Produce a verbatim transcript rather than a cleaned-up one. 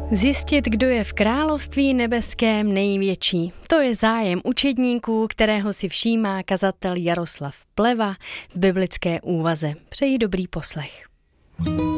Zjistit, kdo je v království nebeském největší. To je zájem učedníků, kterého si všímá kazatel Jaroslav Pleva v biblické úvaze. Přeji dobrý poslech.